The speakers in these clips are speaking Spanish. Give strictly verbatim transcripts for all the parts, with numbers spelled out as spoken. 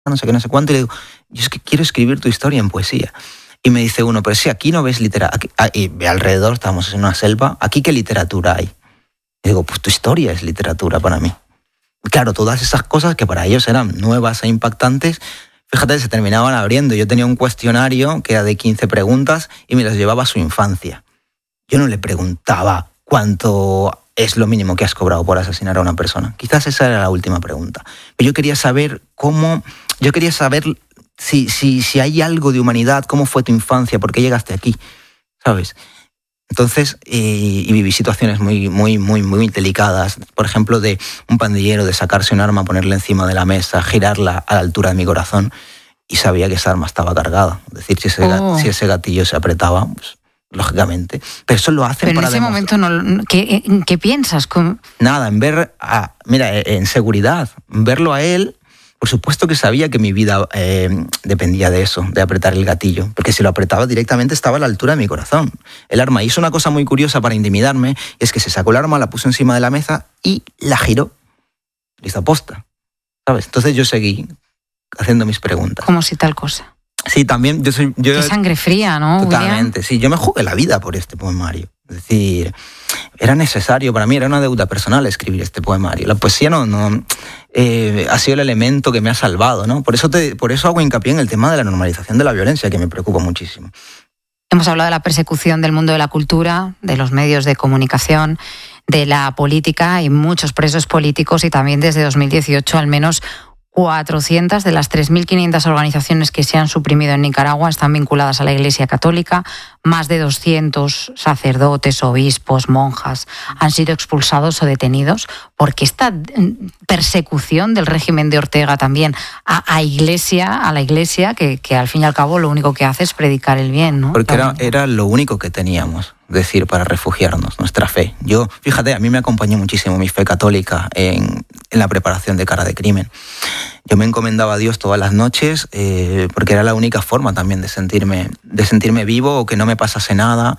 no sé qué, no sé cuánto, y le digo, yo es que quiero escribir tu historia en poesía. Y me dice uno, pero si aquí no ves literatura, y ve alrededor, estamos en una selva, ¿aquí qué literatura hay? Y digo, pues tu historia es literatura para mí. Claro, todas esas cosas que para ellos eran nuevas e impactantes, fíjate, se terminaban abriendo. Yo tenía un cuestionario que era de quince preguntas y me las llevaba a su infancia. Yo no le preguntaba cuánto es lo mínimo que has cobrado por asesinar a una persona. Quizás esa era la última pregunta. Pero yo quería saber cómo, yo quería saber si, si, si hay algo de humanidad, cómo fue tu infancia, por qué llegaste aquí, ¿sabes? Entonces, eh, y viví situaciones muy, muy, muy, muy delicadas. Por ejemplo, de un pandillero, de sacarse un arma, ponerla encima de la mesa, girarla a la altura de mi corazón, y sabía que esa arma estaba cargada. Es decir, si ese, oh. si ese gatillo se apretaba, pues, lógicamente. Pero eso lo hacen Pero para en ese demostrar. momento, no, ¿qué, ¿qué piensas? ¿Cómo? Nada, en ver, a, mira, en seguridad, en verlo a él. Por supuesto que sabía que mi vida eh, dependía de eso, de apretar el gatillo, porque si lo apretaba directamente estaba a la altura de mi corazón. El arma hizo una cosa muy curiosa para intimidarme, y es que se sacó el arma, la puso encima de la mesa y la giró. Lo hizo aposta, ¿sabes? Entonces yo seguí haciendo mis preguntas. Como si tal cosa. Sí, también yo soy... Yo, Qué sangre fría, ¿no? Totalmente, William? sí. Yo me jugué la vida por este poemario. Es decir, era necesario para mí, era una deuda personal escribir este poemario. La poesía no, no eh, ha sido el elemento que me ha salvado, ¿no? Por eso, te, por eso hago hincapié en el tema de la normalización de la violencia, que me preocupa muchísimo. Hemos hablado de la persecución del mundo de la cultura, de los medios de comunicación, de la política. Hay muchos presos políticos y también desde dos mil dieciocho al menos cuatrocientas de las tres mil quinientas organizaciones que se han suprimido en Nicaragua están vinculadas a la Iglesia Católica. Más de doscientos sacerdotes, obispos, monjas han sido expulsados o detenidos porque esta persecución del régimen de Ortega también a, a iglesia, a la Iglesia, que, que al fin y al cabo lo único que hace es predicar el bien, ¿no? Porque era, era lo único que teníamos, decir, para refugiarnos, nuestra fe. Yo, fíjate, a mí me acompañó muchísimo mi fe católica en, en la preparación de Cara de Crimen. Yo me encomendaba a Dios todas las noches eh, porque era la única forma también de sentirme, de sentirme vivo o que no me pasase nada.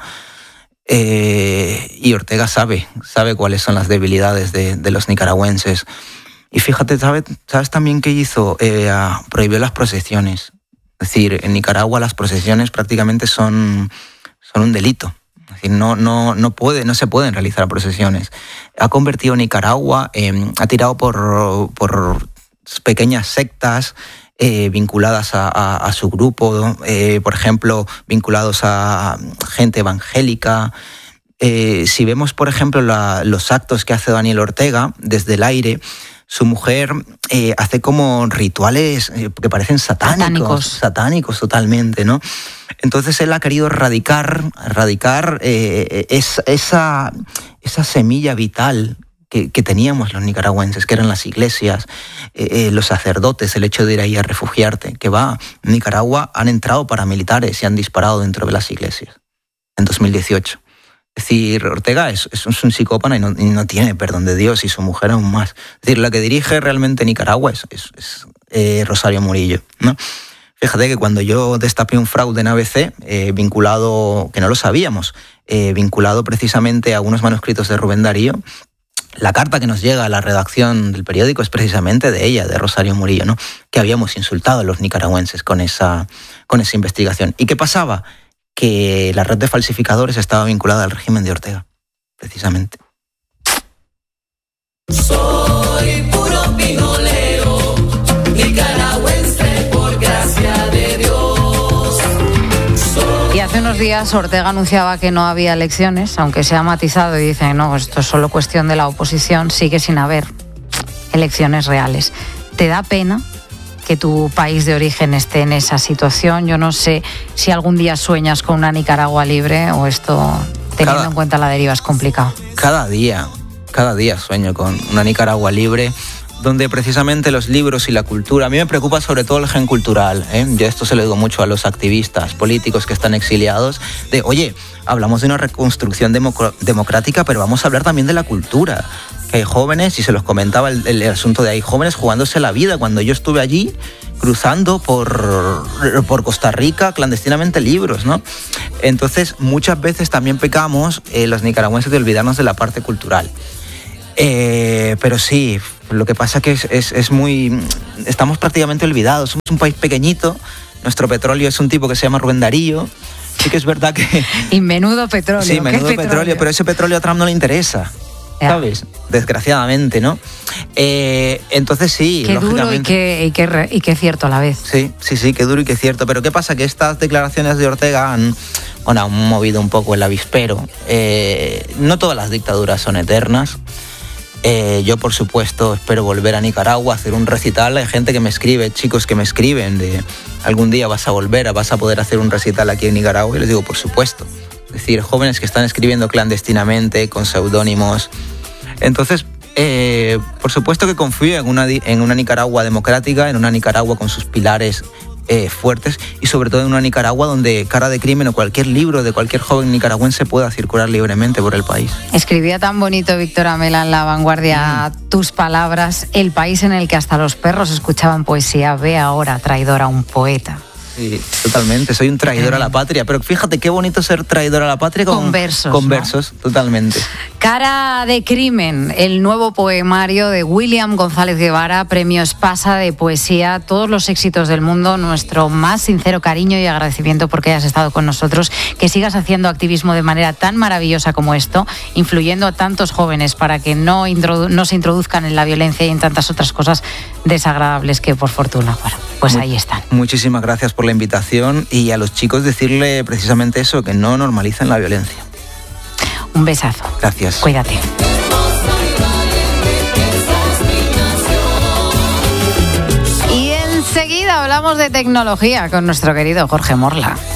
Eh, y Ortega sabe, sabe cuáles son las debilidades de, de los nicaragüenses. Y fíjate, ¿sabes, ¿sabes también qué hizo? Eh, prohibió las procesiones. Es decir, en Nicaragua las procesiones prácticamente son, son un delito. Es decir, no, no, no, puede, no se pueden realizar procesiones. Ha convertido Nicaragua, eh, ha tirado por... por pequeñas sectas eh, vinculadas a, a, a su grupo, eh, por ejemplo, vinculados a gente evangélica. Eh, si vemos, por ejemplo, la, los actos que hace Daniel Ortega desde el aire, su mujer eh, hace como rituales eh, que parecen satánicos, satánicos, satánicos totalmente, ¿no? Entonces él ha querido erradicar, erradicar eh, es, esa, esa semilla vital Que, que teníamos los nicaragüenses, que eran las iglesias, eh, eh, los sacerdotes, el hecho de ir ahí a refugiarte, que va, en Nicaragua han entrado paramilitares y han disparado dentro de las iglesias en dos mil dieciocho. Es decir, Ortega es, es un psicópata y no, y no tiene perdón de Dios, y su mujer aún más. Es decir, la que dirige realmente Nicaragua es, es, es eh, Rosario Murillo, ¿no? Fíjate que cuando yo destapé un fraude en A B C, eh, vinculado, que no lo sabíamos, eh, vinculado precisamente a unos manuscritos de Rubén Darío, la carta que nos llega a la redacción del periódico es precisamente de ella, de Rosario Murillo, ¿no? Que habíamos insultado a los nicaragüenses con esa, con esa investigación. ¿Y qué pasaba? Que la red de falsificadores estaba vinculada al régimen de Ortega, precisamente. Soy puro pinolero, nicaragüense por gracia de Dios. Soy... Y hace unos días Ortega anunciaba que no había elecciones, aunque se ha matizado y dice, no, esto es solo cuestión de la oposición, sigue sin haber elecciones reales. ¿Te da pena que tu país de origen esté en esa situación? Yo no sé si algún día sueñas con una Nicaragua libre o esto, teniendo cada, en cuenta la deriva, es complicado. Cada día, cada día sueño con una Nicaragua libre, donde precisamente los libros y la cultura, a mí me preocupa sobre todo el gen cultural, ¿eh? Yo esto se lo digo mucho a los activistas políticos que están exiliados, de, oye, hablamos de una reconstrucción democ- democrática, pero vamos a hablar también de la cultura, que hay jóvenes, y se los comentaba el, el asunto de hay jóvenes jugándose la vida. Cuando yo estuve allí, cruzando por, por Costa Rica, clandestinamente libros, ¿no? Entonces, muchas veces también pecamos, eh, los nicaragüenses, de olvidarnos de la parte cultural. Eh, pero sí, lo que pasa que es, es, es muy... Estamos prácticamente olvidados, somos un país pequeñito, nuestro petróleo es un tipo que se llama Rubén Darío. Sí que es verdad que... Y menudo petróleo. Sí, menudo ¿Qué petróleo, petróleo? pero ese petróleo a Trump no le interesa. Ya. ¿Sabes? Desgraciadamente, ¿no? Eh, entonces sí, qué lógicamente... duro y qué, y, qué re, y qué cierto a la vez. Sí, sí, sí, qué duro y qué cierto. Pero ¿qué pasa? Que estas declaraciones de Ortega han, bueno, han movido un poco el avispero. Eh, no todas las dictaduras son eternas. Eh, yo, por supuesto, espero volver a Nicaragua, hacer un recital. Hay gente que me escribe, chicos que me escriben de algún día vas a volver, vas a poder hacer un recital aquí en Nicaragua. Y les digo, por supuesto. Es decir, jóvenes que están escribiendo clandestinamente, con seudónimos. Entonces, eh, por supuesto que confío en una, en una Nicaragua democrática, en una Nicaragua con sus pilares eh, fuertes y sobre todo en una Nicaragua donde Cara de Crimen o cualquier libro de cualquier joven nicaragüense pueda circular libremente por el país. Escribía tan bonito Víctor Amela en La Vanguardia mm. tus palabras, el país en el que hasta los perros escuchaban poesía, ve ahora traidor a un poeta. Sí, totalmente, soy un traidor a la patria, pero fíjate qué bonito ser traidor a la patria con, con versos. Con ¿no? versos, totalmente. Cara de Crimen, el nuevo poemario de William González Guevara, premio Espasa de poesía, todos los éxitos del mundo, nuestro más sincero cariño y agradecimiento porque hayas estado con nosotros, que sigas haciendo activismo de manera tan maravillosa como esto, influyendo a tantos jóvenes para que no, introdu- no se introduzcan en la violencia y en tantas otras cosas desagradables que por fortuna, bueno, pues Muy, ahí están. Muchísimas gracias por la invitación y a los chicos decirle precisamente eso, que no normalicen la violencia. Un besazo. Gracias. Cuídate. Y enseguida hablamos de tecnología con nuestro querido Jorge Morla.